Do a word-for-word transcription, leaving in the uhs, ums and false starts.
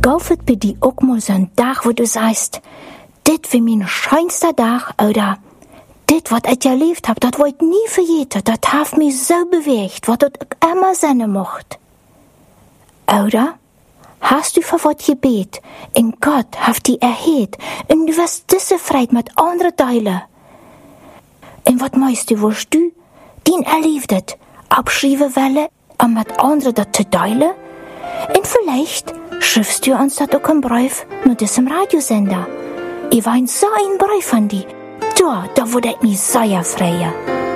Gaufet bei dir auch mal so ein Tag, wo du sagst, dit wie mein schönster Tag, oder dit, wat ich erlebt hab, dat wollt nie vergeten, dat hat mich so bewegt, wat dat ich immer sein mocht. Oder hast du für wat gebet, und Gott hat die erhört, und du wirst diese Freude mit anderen teilen. Und wat meinst du, willst du, den erlebt, abschreiben wollen, um mit anderen das zu teilen? Und vielleicht schriftst du uns das auch einen Brief mit diesem Radiosender. Ich wein so einen Brief von dir. Da, da würde ich mich sehr freuen.